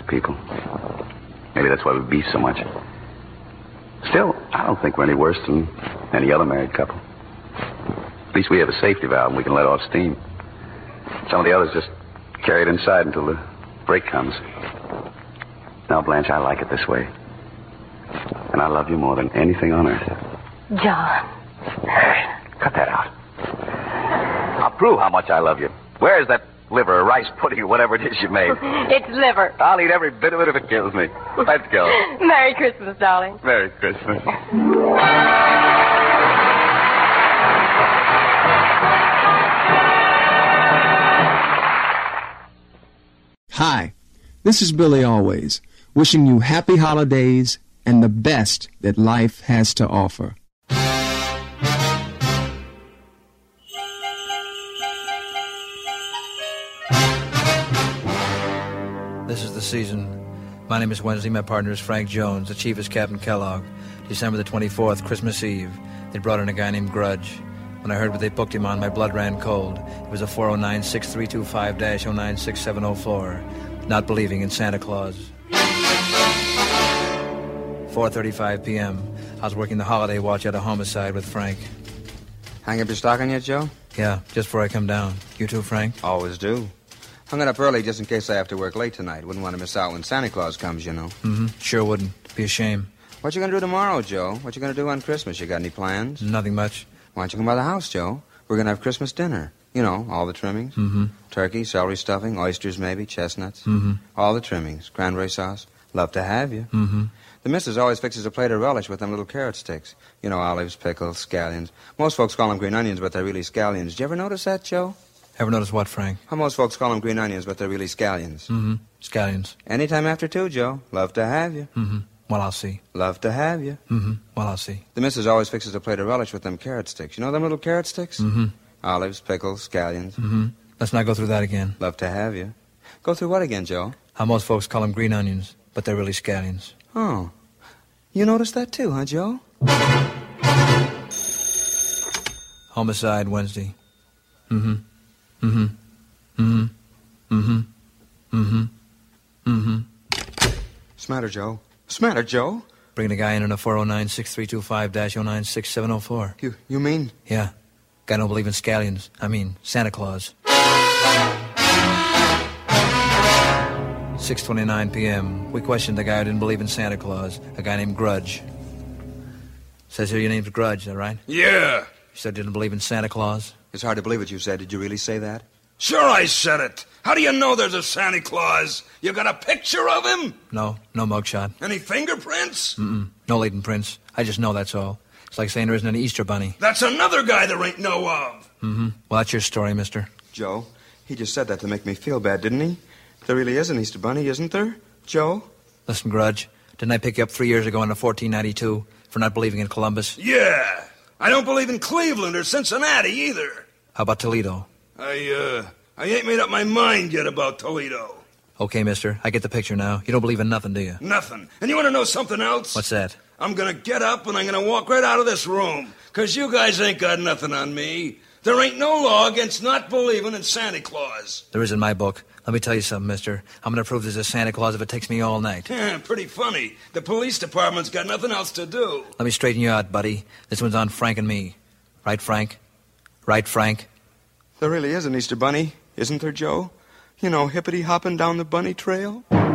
people. Maybe that's why we beef so much. Still, I don't think we're any worse than any other married couple. At least we have a safety valve and we can let off steam. Some of the others just carry it inside until the break comes. Now, Blanche, I like it this way. And I love you more than anything on earth. John. Cut that out. I'll prove how much I love you. Where is that liver or rice pudding or whatever it is you made? It's liver. I'll eat every bit of it if it kills me. Let's go. Merry Christmas, darling. Merry Christmas. Hi, this is Billy Always, wishing you happy holidays and the best that life has to offer. This is the season. My name is Wednesday. My partner is Frank Jones. The chief is Captain Kellogg. December the 24th, Christmas Eve. They brought in a guy named Grudge. When I heard what they booked him on, my blood ran cold. It was a 409-6325-096-704. Not believing in Santa Claus. 4:35 p.m. I was working the holiday watch at a homicide with Frank. Hang up your stocking yet, Joe? Yeah, just before I come down. You too, Frank? Always do. Hung it up early just in case I have to work late tonight. Wouldn't want to miss out when Santa Claus comes, you know. Mm-hmm. Sure wouldn't. Be a shame. What you gonna do tomorrow, Joe? What you gonna do on Christmas? You got any plans? Nothing much. Why don't you come by the house, Joe? We're gonna have Christmas dinner. You know, all the trimmings. Mm-hmm. Turkey, celery stuffing, oysters maybe, chestnuts. Mm-hmm. All the trimmings. Cranberry sauce. Love to have you. Mm-hmm. The missus always fixes a plate of relish with them little carrot sticks. You know, olives, pickles, scallions. Most folks call them green onions, but they're really scallions. Did you ever notice that, Joe? Ever notice what, Frank? How most folks call them green onions, but they're really scallions. Mm-hmm. Scallions. Anytime after 2, Joe. Love to have you. Mm-hmm. Well, I'll see. Love to have you. Mm-hmm. Well, I'll see. The missus always fixes a plate of relish with them carrot sticks. You know them little carrot sticks? Mm-hmm. Olives, pickles, scallions. Mm-hmm. Let's not go through that again. Love to have you. Go through what again, Joe? How most folks call them green onions, but they're really scallions. Oh. You noticed that too, huh, Joe? Homicide Wednesday. Mm-hmm. Mm-hmm. Mm-hmm. Mm-hmm. Mm-hmm. Mm-hmm. Smatter, Joe. Smatter, Joe. Bringing a guy in on a 409-6325-096-704. You mean? Yeah. Guy don't believe in scallions. I mean, Santa Claus. 6:29 p.m. We questioned the guy who didn't believe in Santa Claus, a guy named Grudge. Says here your name's Grudge, is that right? Yeah. You said you didn't believe in Santa Claus? It's hard to believe what you said. Did you really say that? Sure I said it. How do you know there's a Santa Claus? You got a picture of him? No mugshot. Any fingerprints? Mm-mm. No latent prints. I just know that's all. It's like saying there isn't an Easter bunny. That's another guy there ain't no of. Mm-hmm. Well, that's your story, mister. Joe, he just said that to make me feel bad, didn't he? There really is an Easter bunny, isn't there? Joe? Listen, Grudge, didn't I pick you up 3 years ago in 1492 for not believing in Columbus? Yeah. I don't believe in Cleveland or Cincinnati either. How about Toledo? I ain't made up my mind yet about Toledo. Okay, mister, I get the picture now. You don't believe in nothing, do you? Nothing. And you want to know something else? What's that? I'm gonna get up and I'm gonna walk right out of this room. 'Cause you guys ain't got nothing on me. There ain't no law against not believing in Santa Claus. There is in my book. Let me tell you something, mister. I'm going to prove there's a Santa Claus if it takes me all night. Pretty funny. The police department's got nothing else to do. Let me straighten you out, buddy. This one's on Frank and me. Right, Frank? Right, Frank? There really is an Easter bunny, isn't there, Joe? You know, hippity-hopping down the bunny trail.